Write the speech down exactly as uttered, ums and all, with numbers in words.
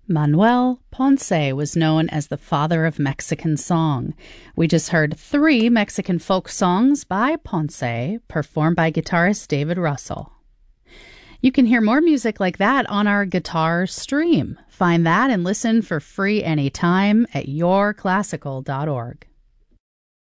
Manuel Ponce was known as the father of Mexican song. We just heard three Mexican folk songs by Ponce, performed by guitarist David Russell. You can hear more music like that on our guitar stream. Find that and listen for free anytime at your classical dot org.